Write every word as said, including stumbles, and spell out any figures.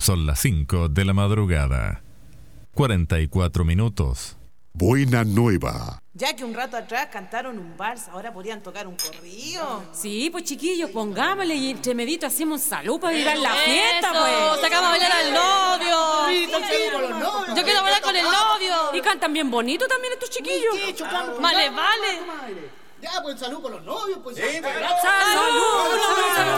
Son las cinco de la madrugada. cuarenta y cuatro minutos. Buena nueva. Ya que un rato atrás cantaron un vals, ahora podrían tocar un corrido. Sí, pues chiquillos, pongámosle y entre medito hacemos un salud para vibrar la fiesta, Eso, pues. sacamos a bailar al novio. Sí, con los novios. Yo quiero bailar con el novio. Y cantan bien bonito también estos chiquillos. Sí, chocamos. Vale, vale. Ya, pues salud con los novios, pues. Sí, salud. pero- ¡Salud! ¡Salud!